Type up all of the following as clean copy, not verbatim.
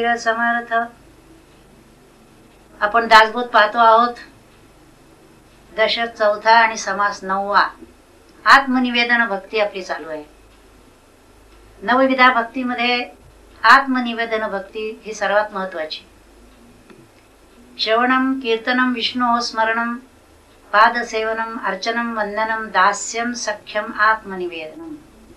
समर्थ. आपण दासबोध पाहतो आहोत. दशक 4 आणि समास 9. आत्मनिवेदन भक्ती आपली चालू आहे. नवविधा भक्तीमध्ये आत्मनिवेदन भक्ती ही सर्वात महत्वाची. श्रवणम कीर्तनम विष्णु स्मरणम पादसेवनम अर्चनम वंदनम दास्यम सख्यम आत्मनिवेदनम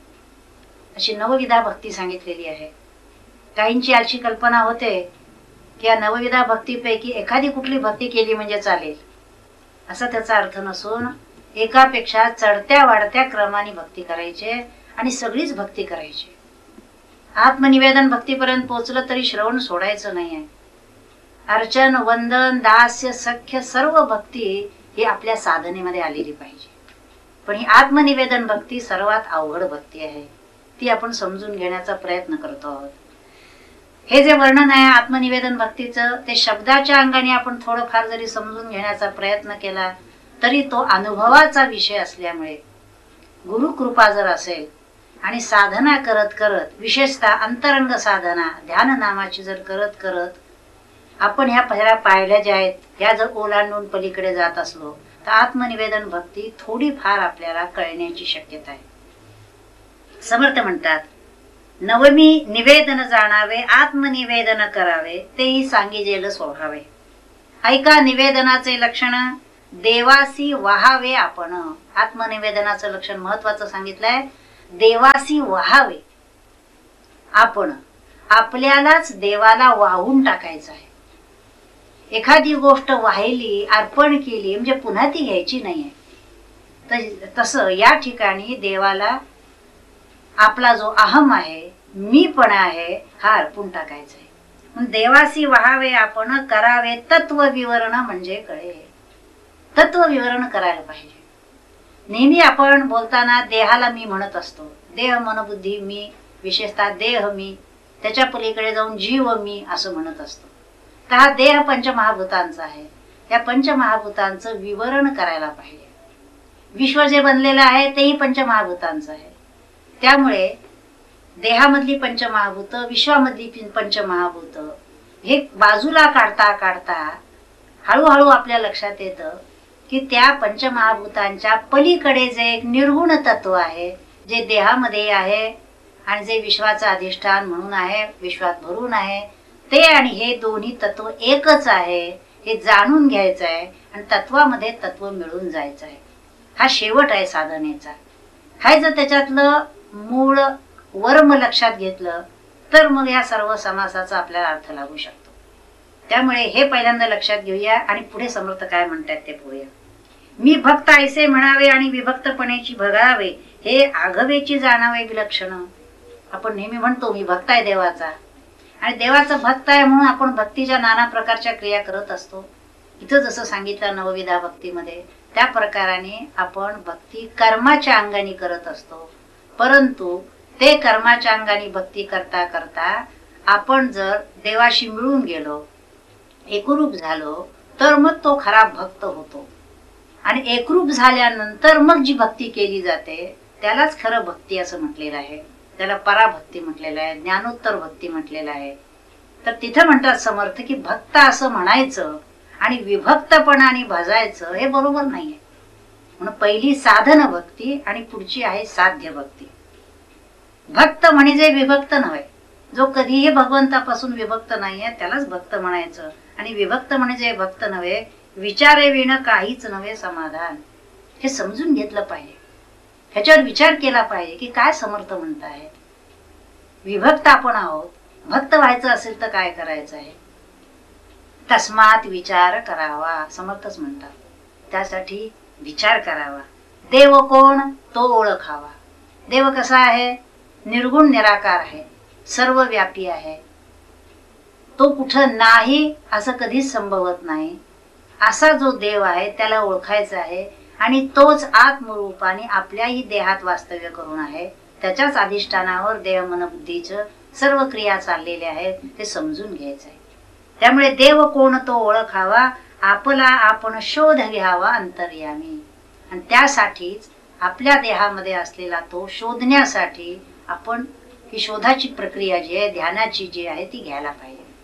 अशी नवविधा भक्ती सांगितलेली आहे. काहींची अशी कल्पना होते की या नवविधा भक्तीपैकी एखादी कुठली भक्ती केली म्हणजे चालेल, असा त्याचा अर्थ नसून एकापेक्षा चढत्या वाढत्या क्रमाने भक्ती करायचे आणि सगळीच भक्ती करायची. आत्मनिवेदन भक्तीपर्यंत पोहोचलं तरी श्रवण सोडायचं नाहीये. अर्चन वंदन दास्य सख्य सर्व भक्ती ही आपल्या साधनेमध्ये आलेली पाहिजे. पण ही आत्मनिवेदन भक्ती सर्वात अवघड भक्ती आहे. ती आपण समजून घेण्याचा प्रयत्न करतो आहोत. हे जे वर्णन आहे आत्मनिवेदन भक्तीचं, ते शब्दाच्या अंगाने आपण थोडंफार जरी समजून घेण्याचा प्रयत्न केला तरी तो अनुभवाचा विषय असल्यामुळे गुरुकृपा जर असेल आणि साधना करत करत, विशेषतः अंतरंग साधना ध्यान नामाची जर करत करत आपण ह्या पहिल्या पायऱ्या ज्या आहेत ह्या जर ओलांडून पलीकडे जात असलो तर आत्मनिवेदन भक्ती थोडीफार आपल्याला कळण्याची शक्यता आहे. समर्थ म्हणतात, नवमी निवेदन जाणावे आत्मनिवेदन करावे तेही सांगिजेल सोहावे. ऐका निवेदनाचे लक्षण देवासी वाहावे आपण. आत्मनिवेदनाचं लक्षण महत्वाचं सांगितलंय. देवासी वाहावे आपण, आपल्यालाच देवाला वाहून टाकायचं आहे. एखादी गोष्ट वाहिली अर्पण केली म्हणजे पुन्हा ती घ्यायची नाहीये. तसं या ठिकाणी देवाला आपला जो अहम आहे, मीपणा आहे, हा अर्पून टाकायचा आहे. देवासी वाहावे आपण करावे तत्व विवरण म्हणजे कळे. तत्व विवरण करायला पाहिजे. नेहमी आपण बोलताना देहाला मी म्हणत असतो. देह मन बुद्धी मी, विशेषतः देह मी, त्याच्या पलीकडे जाऊन जीव मी असं म्हणत असतो. तर हा देह पंचमहाभूतांचा आहे. या पंचमहाभूतांचं विवरण करायला पाहिजे. विश्व जे बनलेलं आहे तेही पंचमहाभूतांचं आहे. त्यामुळे देहामधली पंचमहाभूत, विश्वामधली पंचमहाभूत हे बाजूला काढता काढता हळूहळू आपल्या लक्षात येतं की त्या पंचमहाभूतांच्या पलीकडे जे एक निर्गुण तत्व आहे, जे देहामध्ये आहे आणि जे विश्वाचं अधिष्ठान म्हणून आहे, विश्वात भरून आहे, ते आणि हे दोन्ही तत्व एकच आहे हे जाणून घ्यायचं आहे आणि तत्वामध्ये तत्व मिळून जायचं आहे. हा शेवट आहे साधनेचा. हा जर त्याच्यातलं मूळ वर्म लक्षात घेतलं तर मग या सर्व समासाचा आपल्याला अर्थ लागू शकतो. त्यामुळे हे पहिल्यांदा लक्षात घेऊया आणि पुढे समर्थ काय म्हणतात ते पाहूया. मी भक्त ऐसे म्हणावे आणि विभक्तपणेची भगावे, हे आघवेची जाणावे विलक्षण. आपण नेहमी म्हणतो मी भक्त आहे देवाचा आणि देवाचा भक्त आहे म्हणून आपण भक्तीच्या नाना प्रकारच्या क्रिया करत असतो. इथं जसं सांगितलं नवविधा भक्तीमध्ये त्या प्रकाराने आपण भक्ती कर्माच्या अंगाने करत असतो. परंतु ते कर्माच्या अंगाने भक्ती करता करता आपण जर देवाशी मिळून गेलो, एकरूप झालो, तर मग तो खरा भक्त होतो. आणि एकरूप झाल्यानंतर मग जी भक्ती केली जाते त्यालाच खरं भक्ती असं म्हटलेलं आहे. त्याला पराभक्ती म्हटलेलं आहे, ज्ञानोत्तर भक्ती म्हटलेलं आहे. तर तिथं म्हणतात समर्थ की भक्त असं म्हणायचं आणि विभक्तपणाने भजायचं हे बरोबर नाहीये. म्हणून पहिली साधन भक्ती आणि पुढची आहे साध्य भक्ती. भक्त म्हणजे विभक्त नव्हे. जो कधीही भगवंतापासून विभक्त नाहीये त्यालाच भक्त म्हणायचं. आणि विभक्त म्हणजे भक्त नव्हे, विचारे विण काहीच नव्हे समाधान. हे समजून घेतलं पाहिजे. ह्याच्यावर विचार केला पाहिजे की काय समर्थ म्हणताय. विभक्त आपण आहोत, भक्त व्हायचं असेल तर काय करायचं आहे. तस्मात विचार करावा समर्थच म्हणतात. त्यासाठी विचार करावा. देव कोण तो ओळखावा. देव कसा आहे? निर्गुण निराकार आहे, सर्व व्यापी आहे. तो कुठं नाही असं कधीच संभवत नाही. असा जो देव आहे त्याला ओळखायचा आहे आणि तोच आत्मरूपाने आपल्याही देहात वास्तव्य करून आहे. त्याच्याच अधिष्ठानावर देह मन बुद्धीचं सर्व क्रिया चाललेल्या आहेत ते समजून घ्यायचं आहे. त्यामुळे देव कोण तो ओळखावा, आपला आपण शोध घ्यावा अंतर्यामी. आणि त्यासाठीच आपल्या देहामध्ये असलेला तो शोधण्यासाठी आपण ही शोधाची प्रक्रिया जी आहे, ध्यानाची जी आहे ती घ्यायला पाहिजे.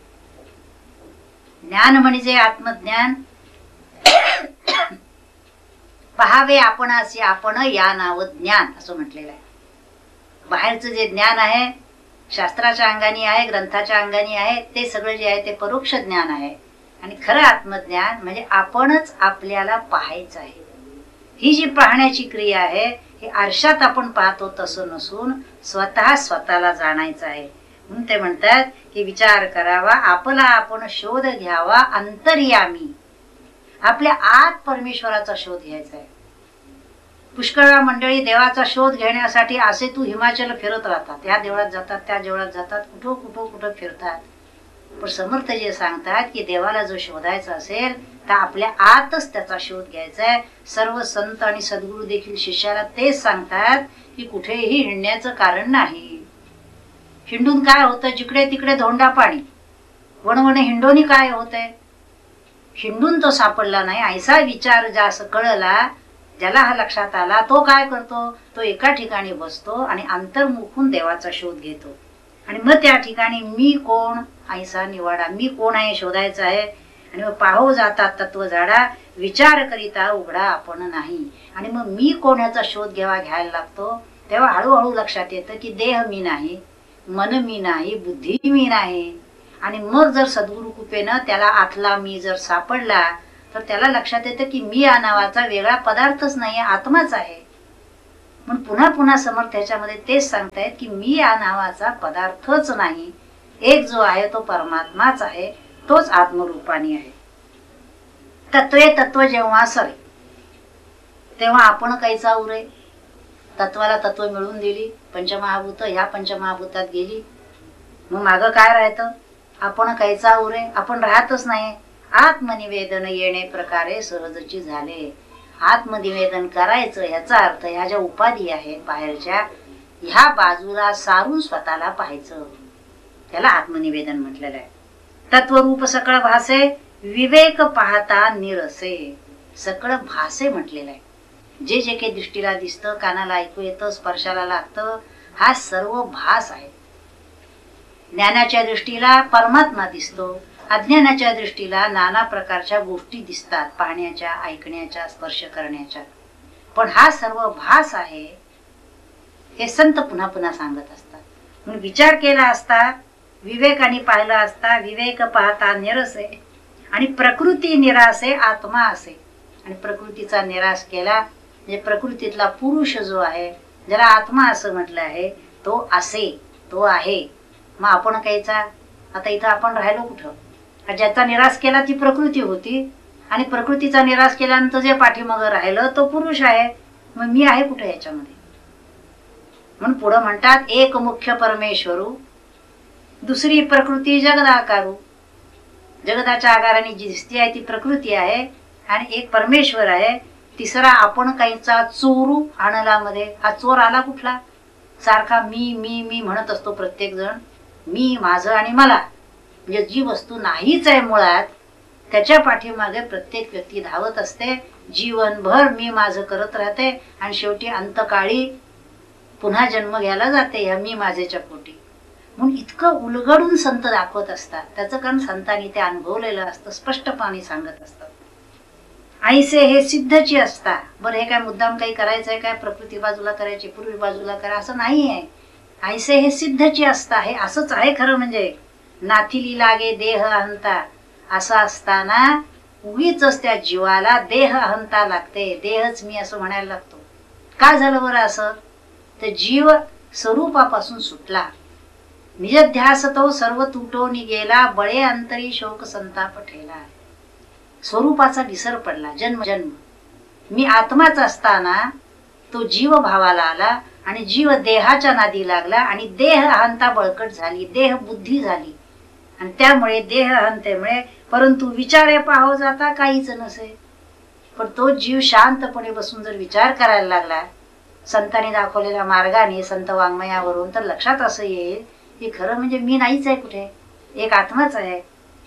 ज्ञान म्हणजे आत्मज्ञान. पहावे आपणासी आपण या नाव ज्ञान असं म्हटलेलं आहे. बाहेरचं जे ज्ञान आहे शास्त्राच्या अंगाने आहे, ग्रंथाच्या अंगाने आहे, ते सगळं जे आहे ते परोक्ष ज्ञान आहे. आणि खरं आत्मज्ञान म्हणजे आपणच आपल्याला पाहायचं आहे. ही जी पाहण्याची क्रिया आहे हे आरशात आपण पाहतो तसं नसून स्वतः स्वतःला जाणायचं आहे. म्हणून ते म्हणतात की विचार करावा, आपला आपण शोध घ्यावा अंतर्यामी. आपल्या आत परमेश्वराचा शोध घ्यायचा आहे. पुष्कळ मंडळी देवाचा शोध घेण्यासाठी असे तू हिमाचल फिरत राहतात, त्या देवळात जातात, त्या देवळात जातात, कुठं फिरतात. पण समर्थ जे सांगतात की देवाला जो शोधायचा असेल तर आपल्या आतच त्याचा शोध घ्यायचा आहे. सर्व संत आणि सद्गुरू देखील शिष्याला तेच सांगतात की कुठेही हिंडण्याचं कारण नाही. हिंडून काय होतं? जिकडे तिकडे धोंडा पाणी, वणवणे हिंडोनी काय होतंय? हिंडून तो सापडला नाही. ऐसा विचार ज्यास कळला, ज्याला हा लक्षात आला, तो काय करतो? तो एका ठिकाणी बसतो आणि अंतर्मुखून देवाचा शोध घेतो. आणि मग त्या ठिकाणी मी कोण ऐसा निवाडा, मी कोण आहे शोधायचा आहे. आणि मग पाहो जाता तत्व झाडा, विचार करिता उघडा आपण नाही. आणि मग मी कोण ह्याचा शोध घ्यायला लागतो. तेव्हा हळूहळू लक्षात येतं की देह मी नाही, मन मी नाही, बुद्धी मी नाही. आणि मग जर सद्गुरु कृपेनं त्याला आतला मी जर सापडला तर त्याला लक्षात येतं की मी या नावाचा वेगळा पदार्थच नाही, आत्माच आहे. म्हणून पुन्हा पुन्हा समर्थ ह्याच्यामध्ये तेच सांगतायत की मी या नावाचा पदार्थच नाही. एक जो आहे तो परमात्माच आहे, तोच आत्मरूपाने आहे. तत्वे तत्व जेव्हा सरे तेव्हा आपण काहीचा उरे. तत्वाला तत्व मिळून दिली, पंचमहाभूत ह्या पंचमहाभूतात गेली, मग मागं काय राहतं? आपण काहीचा उरे, आपण राहतच नाही. आत्मनिवेदन येणे प्रकारे सहजची झाले. आत्मनिवेदन करायचं ह्याचा अर्थ ह्या ज्या उपाधी आहेत बाहेरच्या, ह्या बाजूला सारून स्वतःला पाहायचं, त्याला आत्मनिवेदन म्हटलेलं आहे. तत्वरूप सकळ भासे, विवेक पाहता निरसे. सकळ भासे म्हटलेलं आहे. जे जे काही दृष्टीला दिसतं, कानाला ऐकू येतं, स्पर्शाला लागतं, हा सर्व भास आहे. ज्ञानाच्या दृष्टीला परमात्मा दिसतो, अज्ञानाच्या दृष्टीला नाना प्रकारच्या गोष्टी दिसतात, पाहण्याच्या, ऐकण्याच्या, स्पर्श करण्याच्या. पण हा सर्व भास आहे हे संत पुन्हा पुन्हा सांगत असतात. म्हणून विचार केला असता, विवेकाने पाहिला असता, विवेक पाहता निरसे आणि प्रकृती निरासे आत्मा असे. आणि प्रकृतीचा निराश केला म्हणजे प्रकृतीतला पुरुष जो आहे, ज्याला आत्मा असं म्हटलं आहे, तो असे, तो आहे. मग आपण कायचा? आता इथं आपण राहिलो कुठं? ज्याचा निराश केला ती प्रकृती होती, आणि प्रकृतीचा निराश केल्यानंतर जे पाठीमागं राहिलं तो पुरुष आहे. मग मी आहे कुठे याच्यामध्ये? म्हणून पुढं म्हणतात एक मुख्य परमेश्वरू, दुसरी प्रकृती जगदाकारू. जगदाच्या आकाराने जी दिसती आहे ती प्रकृती आहे, आणि एक परमेश्वर आहे. तिसरा आपण काहीचा चोरू आणला मध्ये. हा चोर आला कुठला? सारखा मी मी मी म्हणत असतो प्रत्येक जण, मी, माझं आणि मला. म्हणजे जी वस्तू नाहीच आहे मुळात, त्याच्या पाठीमागे प्रत्येक व्यक्ती धावत असते. जीवनभर मी माझं करत राहते आणि शेवटी अंतकाळी पुन्हा जन्म घ्यायला जाते या मी माझेच्या पोटी. म्हणून इतकं उलगडून संत दाखवत असतात. त्याचं कारण संतांनी ते अनुभवलेलं असतं, स्पष्टपणे सांगत असतात. ऐसे हे सिद्धची असता. बरं, हे काय मुद्दाम काही करायचंय काय? प्रकृती बाजूला करायची, पूर्वी बाजूला करा असं नाही आहे. ऐसे हे सिद्धची असता, हे असंच आहे खरं. म्हणजे नाथिली लागे देह अहंता, असं असताना उगीच त्या जीवाला देह अहंता लागते. देहच मी असं म्हणायला लागतो. काय झालं बरं असं? तर जीव स्वरूपापासून सुटला. निजध्यास तो सर्व तुटोनी गेला, बळे अंतरी शोक संताप ठेला. स्वरूपाचा विसर पडला. जन्म जन्म मी आत्माच असताना तो जीव भावाला आला आणि जीव देहाच्या नादी लागला, आणि देह अहंता बळकट झाली, देह बुद्धी झाली. आणि त्यामुळे देह अहंतेमुळे परंतु विचारे पाहो जाता काहीच नसे. पण तो जीव शांतपणे बसून जर विचार करायला लागला संतांनी दाखवलेल्या मार्गाने, संत वाङ्मयावरून, तर लक्षात असं येईल की खरं म्हणजे मी नाहीच आहे कुठे, एक आत्माच आहे.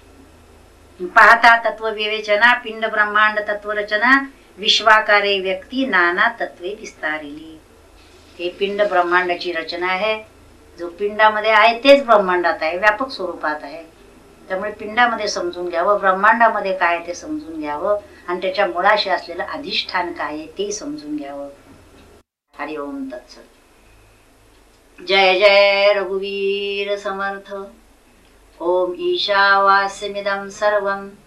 पाहता तत्व विवेचना, पिंड ब्रह्मांड तत्वरचना, विश्वाकारे व्यक्ती नाना तत्वे विस्तारिली. हे पिंड ब्रह्मांडाची रचना आहे. जो पिंडामध्ये आहे तेच ब्रह्मांडात आहे, व्यापक स्वरूपात आहे. त्यामुळे पिंडामध्ये समजून घ्यावं, ब्रह्मांडामध्ये काय ते समजून घ्यावं, आणि त्याच्या मुळाशी असलेलं अधिष्ठान काय आहे ते समजून घ्यावं. हरि ओम तत्सत. जय जय रघुवीर समर्थ. ओम ईशावास्यमिदं सर्वं